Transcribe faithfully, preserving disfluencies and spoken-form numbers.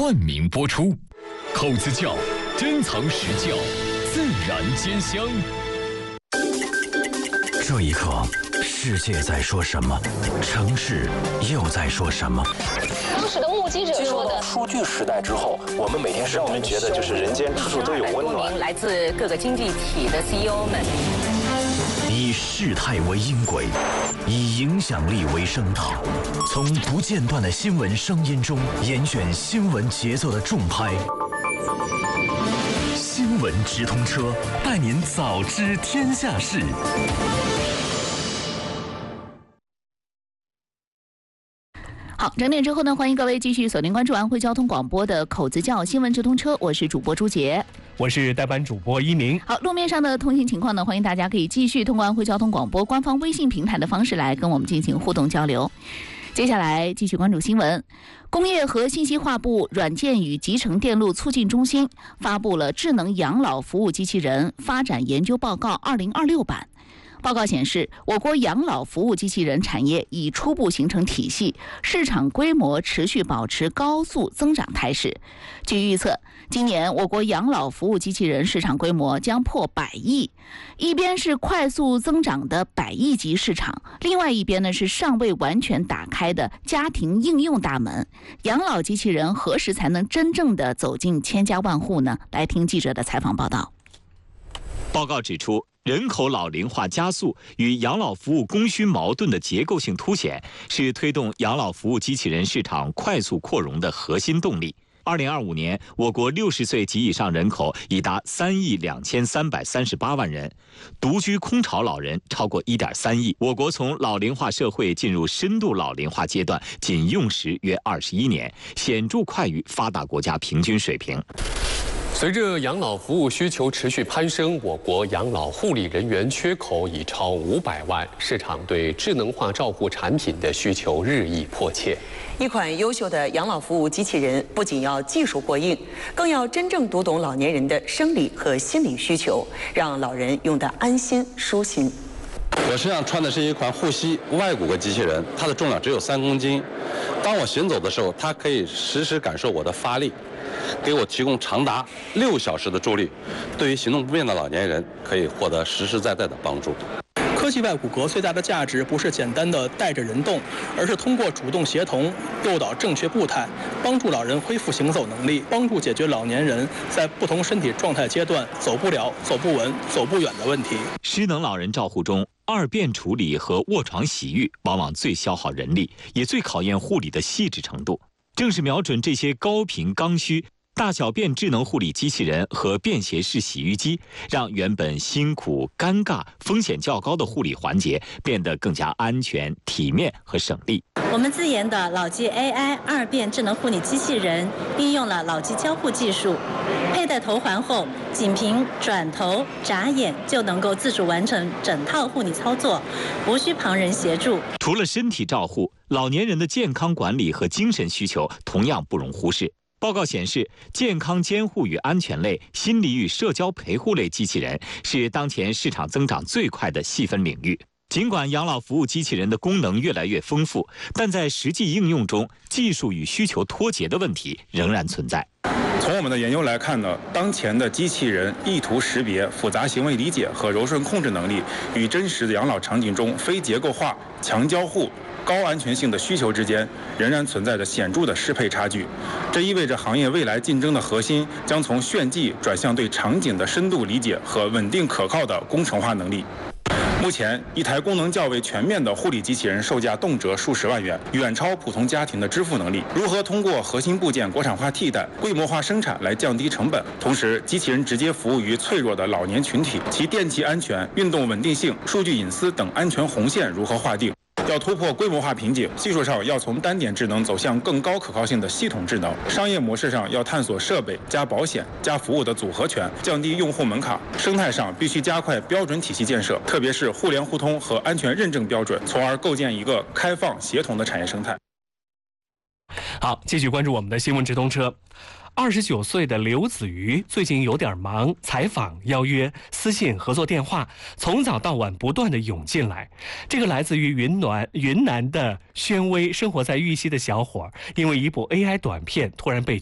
冠名播出。口子窖，珍藏实教，自然兼香。 这一刻，世界在说什么？城市又在说什么？ 当时的目击者说的， 数据时代之后，我们每天让我们觉得就是人间处处都有温暖。 来自各个经济体的 C E O 们， 以事态为音轨，以影响力为声道，从不间断的新闻声音中严选新闻节奏的重拍。新闻直通车，带您早知天下事。 好，整点之后呢，欢迎各位继续锁定关注安徽交通广播的口子窖新闻直通车，我是主播朱杰， 我是代班主播一鸣。 好，路面上的通行情况呢，欢迎大家可以继续通过安徽交通广播官方微信平台的方式来跟我们进行互动交流。接下来继续关注新闻。工业和信息化部软件与集成电路促进中心发布了智能养老服务机器人发展研究报告二零二六版。报告显示，我国养老服务机器人产业已初步形成体系，市场规模持续保持高速增长态势。据预测，今年我国养老服务机器人市场规模将破百亿，一边是快速增长的百亿级市场，另外一边呢是尚未完全打开的家庭应用大门。养老机器人何时才能真正的走进千家万户呢？来听记者的采访报道。 报告指出，人口老龄化加速与养老服务供需矛盾的结构性凸显，是推动养老服务机器人市场快速扩容的核心动力。二零二五年，我国六十岁及以上人口已达三亿两千三百三十八万人，独居空巢老人超过一点三亿。我国从老龄化社会进入深度老龄化阶段，仅用时约二十一年，显著快于发达国家平均水平。 随着养老服务需求持续攀升，我国养老护理人员缺口已超五百万，市场对智能化照护产品的需求日益迫切。 一款优秀的养老服务机器人不仅要技术过硬，更要真正读懂老年人的生理和心理需求，让老人用得安心舒心。 我身上穿的是一款护膝外骨骼机器人，它的重量只有三公斤。当我行走的时候，它可以实时感受我的发力，给我提供长达六小时的助力，对于行动不便的老年人可以获得实实在在的帮助。 科技外骨骼最大的价值不是简单的带着人动，而是通过主动协同诱导正确步态，帮助老人恢复行走能力，帮助解决老年人在不同身体状态阶段走不了、走不稳、走不远的问题。 失能老人照护中，二便处理和卧床洗浴往往最消耗人力，也最考验护理的细致程度。正是瞄准这些高频刚需，大小便智能护理机器人和便携式洗浴机，让原本辛苦、尴尬、风险较高的护理环节变得更加安全、体面和省力。 我们自研的老机 A I 二便智能护理机器人，运用了脑机交互技术，佩戴头环后，仅凭转头、眨眼就能够自主完成整套护理操作，无需旁人协助。 除了身体照护，老年人的健康管理和精神需求同样不容忽视。报告显示，健康监护与安全类、心理与社交陪护类机器人是当前市场增长最快的细分领域。尽管养老服务机器人的功能越来越丰富，但在实际应用中，技术与需求脱节的问题仍然存在。 从我们的研究来看呢，当前的机器人意图识别、复杂行为理解和柔顺控制能力与真实的养老场景中非结构化、强交互、高安全性的需求之间仍然存在着显著的适配差距。这意味着行业未来竞争的核心将从炫技转向对场景的深度理解和稳定可靠的工程化能力。目前，一台功能较为全面的护理机器人售价动辄数十万元，远超普通家庭的支付能力。如何通过核心部件国产化替代、规模化生产来降低成本？同时，机器人直接服务于脆弱的老年群体，其电气安全、运动稳定性、数据隐私等安全红线如何划定？要突破规模化瓶颈，技术上要从单点智能走向更高可靠性的系统智能；商业模式上要探索设备加保险加服务的组合拳，降低用户门槛；生态上必须加快标准体系建设，特别是互联互通和安全认证标准，从而构建一个开放协同的产业生态。 好，继续关注我们的新闻直通车。二十九岁的刘子瑜最近有点忙，采访、邀约、私信、合作电话，从早到晚不断的涌进来。这个来自于云南云南的宣威，生活在玉溪的小伙，因为一部 A I 短片突然被